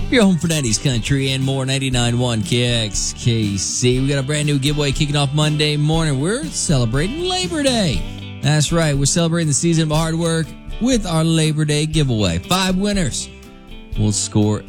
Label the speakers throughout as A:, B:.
A: Your home for 90s country and more. 99.1 KXKC. We got a brand new giveaway kicking off Monday morning. We're celebrating Labor Day. That's right. We're celebrating the season of hard work with our Labor Day giveaway. 5 winners will score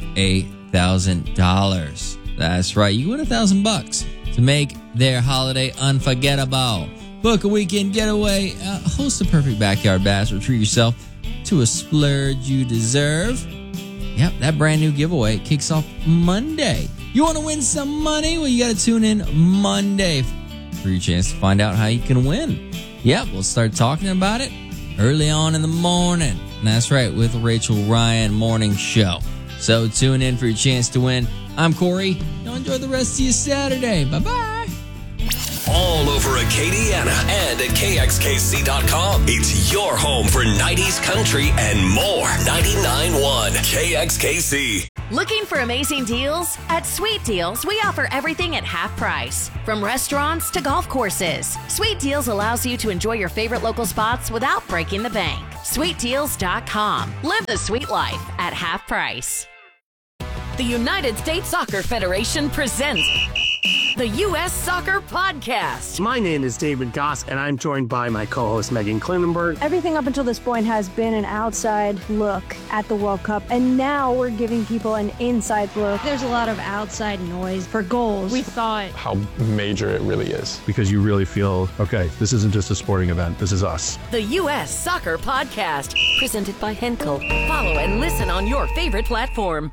A: $1,000. That's right. You win $1,000 to make their holiday unforgettable. Book a weekend getaway, host a perfect backyard bash, or treat yourself to a splurge you deserve. Yep, that brand new giveaway kicks off Monday. You want to win some money? Well, you got to tune in Monday for your chance to find out how you can win. Yep, we'll start talking about it early on in the morning. And that's right, with Rachel Ryan Morning Show. So tune in for your chance to win. I'm Corey. Now enjoy the rest of your Saturday. Bye-bye.
B: All over Acadiana and at KXKC.com. It's your home for 90s country and more. 99.1 KXKC.
C: Looking for amazing deals? At Sweet Deals, we offer everything at half price. From restaurants to golf courses, Sweet Deals allows you to enjoy your favorite local spots without breaking the bank. SweetDeals.com. Live the sweet life at half price. The United States Soccer Federation presents the U.S. Soccer Podcast.
D: My name is David Goss, and I'm joined by my co-host Megan Klinenberg.
E: Everything up until this point has been an outside look at the World Cup, and now we're giving people an inside look.
F: There's a lot of outside noise for goals. We thought
G: how major it really is.
H: Because you really feel, okay, this isn't just a sporting event, this is us.
C: The U.S. Soccer Podcast, presented by Henkel. Follow and listen on your favorite platform.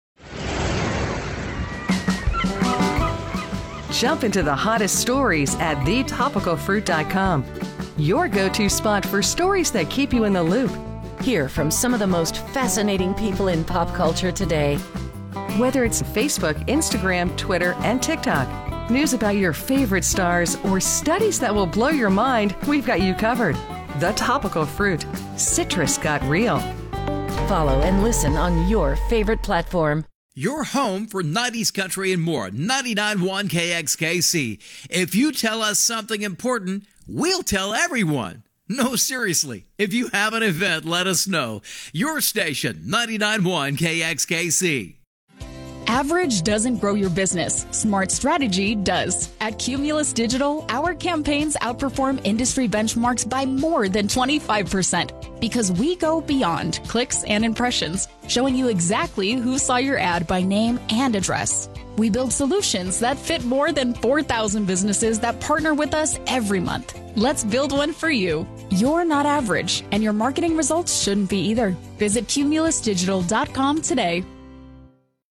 I: Jump into the hottest stories at thetopicalfruit.com. Your go-to spot for stories that keep you in the loop.
C: Hear from some of the most fascinating people in pop culture today.
I: Whether it's Facebook, Instagram, Twitter, and TikTok, news about your favorite stars, or studies that will blow your mind, we've got you covered. The Topical Fruit. Citrus got real.
C: Follow and listen on your favorite platform.
J: Your home for 90s country and more. 99.1 KXKC. If you tell us something important, we'll tell everyone. No, seriously. If you have an event, let us know. Your station, 99.1 KXKC.
K: Average doesn't grow your business. Smart strategy does. At Cumulus Digital, our campaigns outperform industry benchmarks by more than 25% because we go beyond clicks and impressions, showing you exactly who saw your ad by name and address. We build solutions that fit more than 4,000 businesses that partner with us every month. Let's build one for you. You're not average, and your marketing results shouldn't be either. Visit cumulusdigital.com today.